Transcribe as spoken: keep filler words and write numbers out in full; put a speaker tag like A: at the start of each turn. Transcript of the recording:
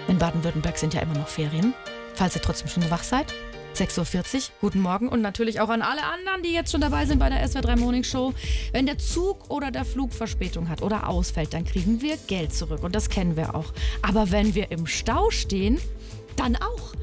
A: In Baden-Württemberg sind ja immer noch Ferien. Falls ihr trotzdem schon wach seid. sechs Uhr vierzig, guten Morgen und natürlich auch an alle anderen, die jetzt schon dabei sind bei der S W R drei Morning Show. Wenn der Zug oder der Flug Verspätung hat oder ausfällt, dann kriegen wir Geld zurück und das kennen wir auch. Aber wenn wir im Stau stehen, dann auch.